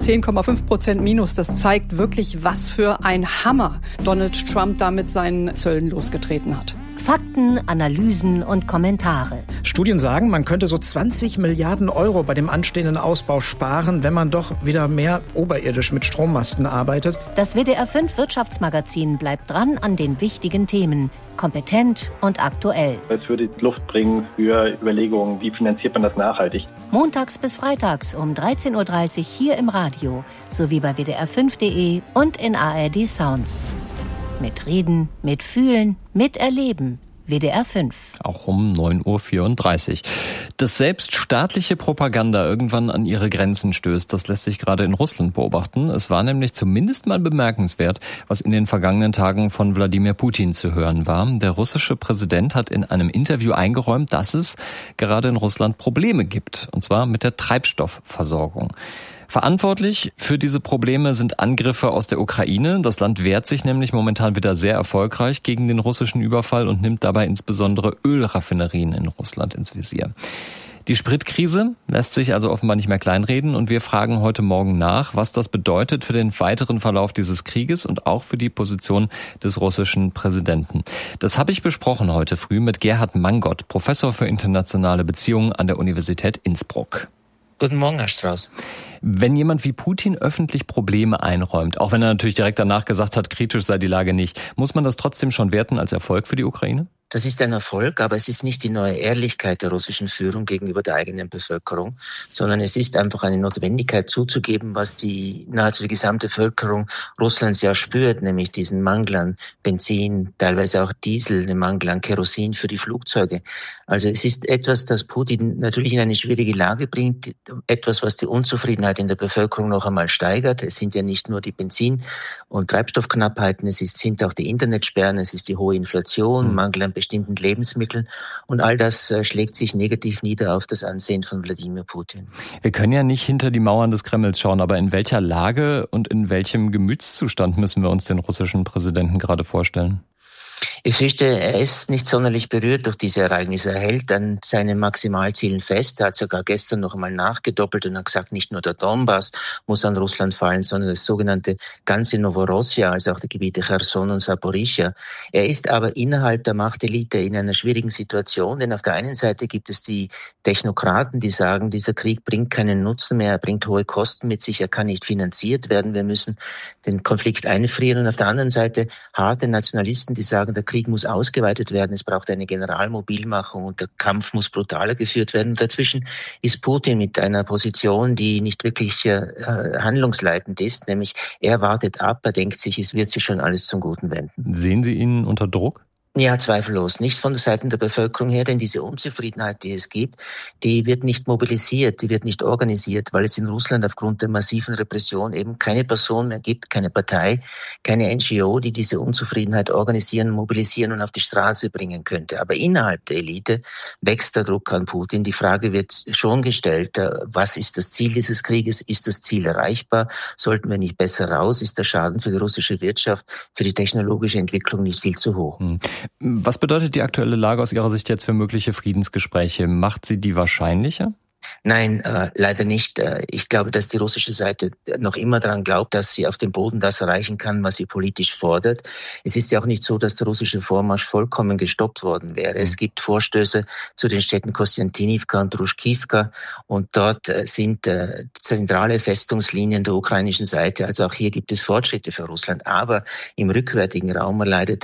10,5% Minus. Das zeigt wirklich, was für ein Hammer Donald Trump da mit seinen Zöllen losgetreten hat. Fakten, Analysen und Kommentare. Studien sagen, man könnte so 20 Milliarden Euro bei dem anstehenden Ausbau sparen, wenn man doch wieder mehr oberirdisch mit Strommasten arbeitet. Das WDR 5 Wirtschaftsmagazin bleibt dran an den wichtigen Themen. Kompetent und aktuell. Es würde Luft bringen für Überlegungen, wie finanziert man das nachhaltig. Montags bis freitags um 13.30 Uhr hier im Radio, sowie bei wdr5.de und in ARD Sounds. Mit Reden, mit Fühlen, mit Erleben. WDR 5. Auch um 9.34 Uhr. Dass selbst staatliche Propaganda irgendwann an ihre Grenzen stößt, das lässt sich gerade in Russland beobachten. Es war nämlich zumindest mal bemerkenswert, was in den vergangenen Tagen von Wladimir Putin zu hören war. Der russische Präsident hat in einem Interview eingeräumt, dass es gerade in Russland Probleme gibt, und zwar mit der Treibstoffversorgung. Verantwortlich für diese Probleme sind Angriffe aus der Ukraine. Das Land wehrt sich nämlich momentan wieder sehr erfolgreich gegen den russischen Überfall und nimmt dabei insbesondere Ölraffinerien in Russland ins Visier. Die Spritkrise lässt sich also offenbar nicht mehr kleinreden und wir fragen heute Morgen nach, was das bedeutet für den weiteren Verlauf dieses Krieges und auch für die Position des russischen Präsidenten. Das habe ich besprochen heute früh mit Gerhard Mangott, Professor für internationale Beziehungen an der Universität Innsbruck. Guten Morgen, Herr Strauß. Wenn jemand wie Putin öffentlich Probleme einräumt, auch wenn er natürlich direkt danach gesagt hat, kritisch sei die Lage nicht, muss man das trotzdem schon werten als Erfolg für die Ukraine? Das ist ein Erfolg, aber es ist nicht die neue Ehrlichkeit der russischen Führung gegenüber der eigenen Bevölkerung, sondern es ist einfach eine Notwendigkeit zuzugeben, was nahezu die gesamte Bevölkerung Russlands ja spürt, nämlich diesen Mangel an Benzin, teilweise auch Diesel, den Mangel an Kerosin für die Flugzeuge. Also es ist etwas, das Putin natürlich in eine schwierige Lage bringt, etwas, was die Unzufriedenheit in der Bevölkerung noch einmal steigert. Es sind ja nicht nur die Benzin- und Treibstoffknappheiten, sind auch die Internetsperren, es ist die hohe Inflation, Mangel an bestimmten Lebensmitteln und all das schlägt sich negativ nieder auf das Ansehen von Wladimir Putin. Wir können ja nicht hinter die Mauern des Kremls schauen, aber in welcher Lage und in welchem Gemütszustand müssen wir uns den russischen Präsidenten gerade vorstellen? Ich fürchte, er ist nicht sonderlich berührt durch diese Ereignisse. Er hält an seinen Maximalzielen fest. Er hat sogar gestern noch einmal nachgedoppelt und hat gesagt, nicht nur der Donbass muss an Russland fallen, sondern das sogenannte ganze Novorossia, also auch die Gebiete Cherson und Saporischschja. Er ist aber innerhalb der Machtelite in einer schwierigen Situation, denn auf der einen Seite gibt es die Technokraten, die sagen, dieser Krieg bringt keinen Nutzen mehr, er bringt hohe Kosten mit sich, er kann nicht finanziert werden, wir müssen den Konflikt einfrieren. Und auf der anderen Seite harte Nationalisten, die sagen, der Krieg muss ausgeweitet werden, es braucht eine Generalmobilmachung und der Kampf muss brutaler geführt werden. Und dazwischen ist Putin mit einer Position, die nicht wirklich handlungsleitend ist, nämlich er wartet ab, er denkt sich, es wird sich schon alles zum Guten wenden. Sehen Sie ihn unter Druck? Ja, zweifellos. Nicht von der Seite der Bevölkerung her, denn diese Unzufriedenheit, die es gibt, die wird nicht mobilisiert, die wird nicht organisiert, weil es in Russland aufgrund der massiven Repression eben keine Person mehr gibt, keine Partei, keine NGO, die diese Unzufriedenheit organisieren, mobilisieren und auf die Straße bringen könnte. Aber innerhalb der Elite wächst der Druck an Putin. Die Frage wird schon gestellt, was ist das Ziel dieses Krieges? Ist das Ziel erreichbar? Sollten wir nicht besser raus? Ist der Schaden für die russische Wirtschaft, für die technologische Entwicklung nicht viel zu hoch? Was bedeutet die aktuelle Lage aus Ihrer Sicht jetzt für mögliche Friedensgespräche? Macht sie die wahrscheinlicher? Nein, leider nicht. Ich glaube, dass die russische Seite noch immer daran glaubt, dass sie auf dem Boden das erreichen kann, was sie politisch fordert. Es ist ja auch nicht so, dass der russische Vormarsch vollkommen gestoppt worden wäre. Es gibt Vorstöße zu den Städten Kostjantinivka und Druschkivka und dort sind zentrale Festungslinien der ukrainischen Seite. Also auch hier gibt es Fortschritte für Russland. Aber im rückwärtigen Raum erleiden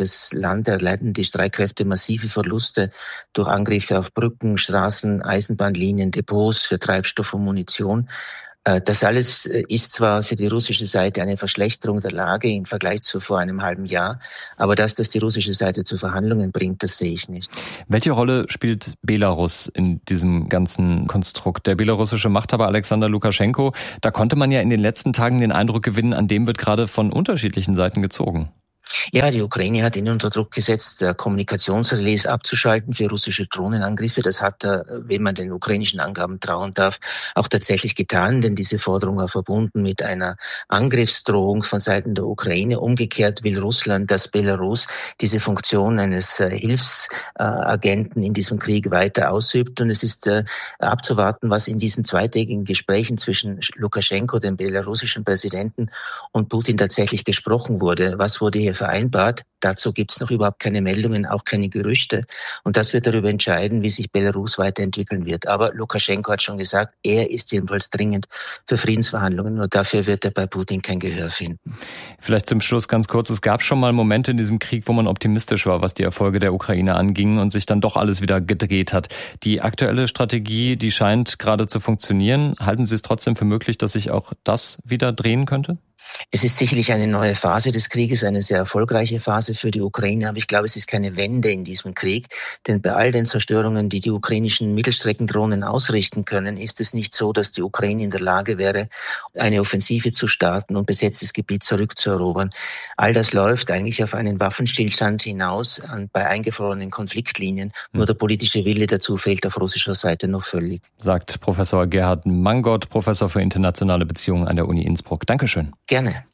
die Streitkräfte massive Verluste durch Angriffe auf Brücken, Straßen, Eisenbahnlinien, Depots für Treibstoff und Munition. Das alles ist zwar für die russische Seite eine Verschlechterung der Lage im Vergleich zu vor einem halben Jahr, aber dass das die russische Seite zu Verhandlungen bringt, das sehe ich nicht. Welche Rolle spielt Belarus in diesem ganzen Konstrukt? Der belarussische Machthaber Alexander Lukaschenko, da konnte man ja in den letzten Tagen den Eindruck gewinnen, an dem wird gerade von unterschiedlichen Seiten gezogen. Ja, die Ukraine hat ihn unter Druck gesetzt, Kommunikationsrelais abzuschalten für russische Drohnenangriffe. Das hat er, wenn man den ukrainischen Angaben trauen darf, auch tatsächlich getan, denn diese Forderung war verbunden mit einer Angriffsdrohung von Seiten der Ukraine. Umgekehrt will Russland, dass Belarus diese Funktion eines Hilfsagenten in diesem Krieg weiter ausübt. Und es ist abzuwarten, was in diesen zweitägigen Gesprächen zwischen Lukaschenko, dem belarussischen Präsidenten, und Putin tatsächlich gesprochen wurde. Was wurde hier vereinbart? Dazu gibt es noch überhaupt keine Meldungen, auch keine Gerüchte. Und das wird darüber entscheiden, wie sich Belarus weiterentwickeln wird. Aber Lukaschenko hat schon gesagt, er ist jedenfalls dringend für Friedensverhandlungen und dafür wird er bei Putin kein Gehör finden. Vielleicht zum Schluss ganz kurz, es gab schon mal Momente in diesem Krieg, wo man optimistisch war, was die Erfolge der Ukraine anging und sich dann doch alles wieder gedreht hat. Die aktuelle Strategie, die scheint gerade zu funktionieren. Halten Sie es trotzdem für möglich, dass sich auch das wieder drehen könnte? Es ist sicherlich eine neue Phase des Krieges, eine sehr erfolgreiche Phase für die Ukraine, aber ich glaube, es ist keine Wende in diesem Krieg, denn bei all den Zerstörungen, die die ukrainischen Mittelstreckendrohnen ausrichten können, ist es nicht so, dass die Ukraine in der Lage wäre, eine Offensive zu starten und besetztes Gebiet zurückzuerobern. All das läuft eigentlich auf einen Waffenstillstand hinaus bei eingefrorenen Konfliktlinien, nur der politische Wille dazu fehlt auf russischer Seite noch völlig. Sagt Professor Gerhard Mangot, Professor für internationale Beziehungen an der Uni Innsbruck. Dankeschön. Gerne.